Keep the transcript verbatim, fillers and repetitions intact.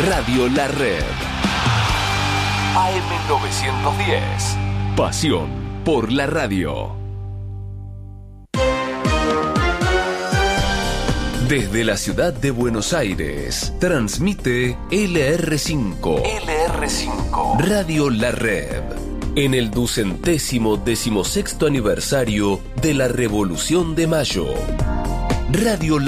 Radio La Red. A M novecientos diez. Pasión por la radio. Desde la ciudad de Buenos Aires, transmite L R cinco. L R cinco. Radio La Red. En el ducentésimo decimosexto aniversario de la Revolución de Mayo. Radio La